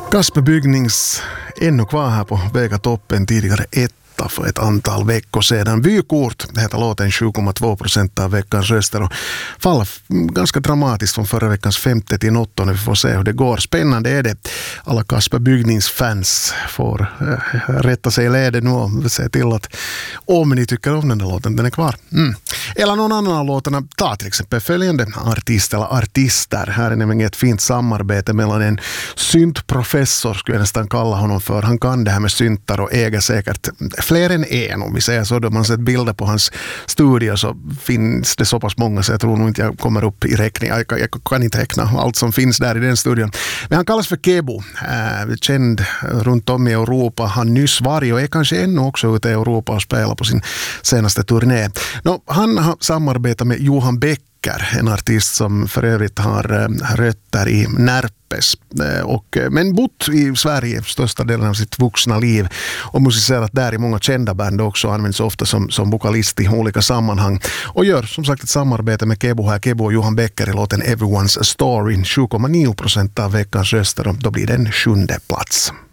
Kasper Bygnings ännu kvar här på Vegatoppen, tidigare etta för ett antal veckor sedan. Vykort heter låten, 7,2% av veckans röster och faller ganska dramatiskt från förra veckans 5:e till 8:e. Vi får se hur det går. Spännande är det. Alla Kasper Bygnings fans får rätta sig i ledet nu och se till att om ni tycker om den där låten, den är kvar. Eller någon annan av låtarna, ta till exempel följande artist eller artister. Här är nämligen ett fint samarbete mellan en syntprofessor, skulle jag nästan kalla honom för. Han kan det här med syntar och äger säkert fler än en, om vi säger så. Då man sett bilder på hans studio så finns det så pass många så jag tror nog inte jag kommer upp i räkning. Jag kan inte räkna allt som finns där i den studion. Men han kallas för Kebo, känd runt om i Europa. Han nyss varit och är kanske ännu också ute i Europa och spelar på sin senaste turné. Han har samarbetat med Johan Becker, en artist som för övrigt har rötter i Närpes men bott i Sverige största delen av sitt vuxna liv och musicerat där i många kända band också, används ofta som vokalist i olika sammanhang och gör som sagt ett samarbete med Kebo här, Kebo och Johan Becker i låten Everyone's Story, 7,9% av veckans röster och då blir den 7:e plats.